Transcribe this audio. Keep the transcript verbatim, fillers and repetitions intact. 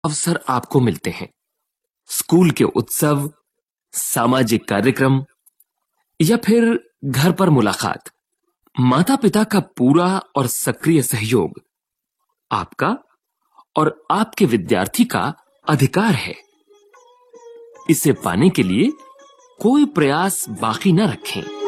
अवसर आपको मिलते हैं। स्कूल के उत्सव, सामाजिक कार्यक्रम या फिर घर पर मुलाकात, माता पिता का पूरा और सक्रिय सहयोग आपका और आपके विद्यार्थी का अधिकार है। इसे पाने के लिए कोई प्रयास बाकी न रखें।